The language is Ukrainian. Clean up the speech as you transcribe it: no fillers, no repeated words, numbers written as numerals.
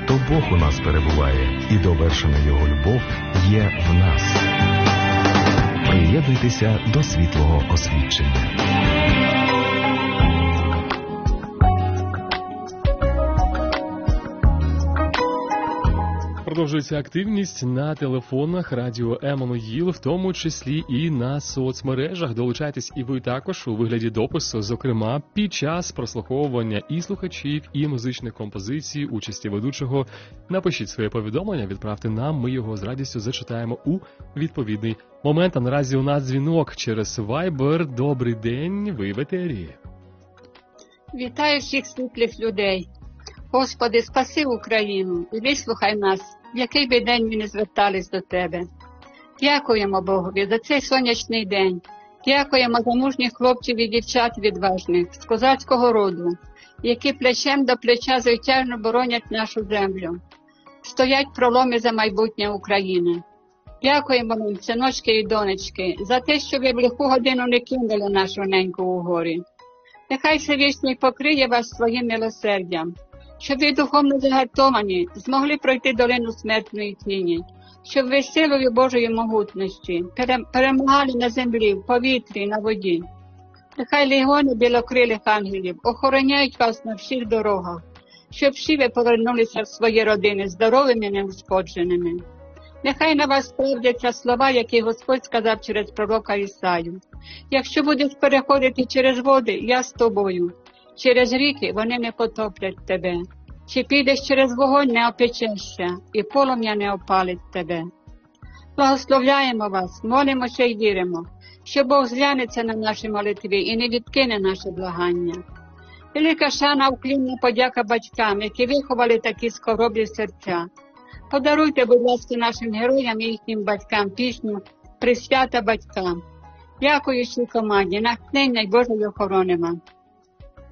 то Бог у нас перебуває, і довершена Його любов є в нас. Приєднуйтеся до світлого освідчення. Продовжується активність на телефонах Радіо Еммануїл, в тому числі і на соцмережах. Долучайтесь і ви також у вигляді допису, зокрема, під час прослуховування і слухачів, і музичних композицій, участі ведучого. Напишіть своє повідомлення, відправте нам, ми його з радістю зачитаємо у відповідний момент. А наразі у нас дзвінок через Viber. Добрий день, ви в етері. Вітаю всіх світлих людей. Господи, спаси Україну і вислухай нас, в який би день ми не звертались до Тебе. Дякуємо Богові за цей сонячний день. Дякуємо за мужніх хлопців і дівчат відважних з козацького роду, які плечем до плеча звитяжно боронять нашу землю. Стоять проломи за майбутнє України. Дякуємо вам, синочки і донечки, за те, що ви в лиху годину не кинули нашу неньку у горі. Нехай Всевишній покриє вас своїм милосердям, щоб ви духовно загартовані змогли пройти долину смертної тіні, щоб ви силою Божої могутності перемагали на землі, в повітрі, на воді. Нехай легіони білокрилих ангелів охороняють вас на всіх дорогах, щоб всі ви повернулися в свої родини здоровими і неушкодженими. Нехай на вас справдяться слова, які Господь сказав через пророка Ісаю. Якщо будеш переходити через води, я з тобою. Через ріки вони не потоплять тебе. Чи підеш через вогонь, не опечешся, і полум'я не опалить тебе. Благословляємо вас, молимося і віримо, що Бог зглянеться на наші молитви і не відкине наше благання. Велика шана, уклінна подяка батькам, які виховали такі скоробі серця. Подаруйте, будь ласка, нашим героям і їхнім батькам пісню «Присвята батькам». Дякую всій команді, натхнення й Божої охорони вам.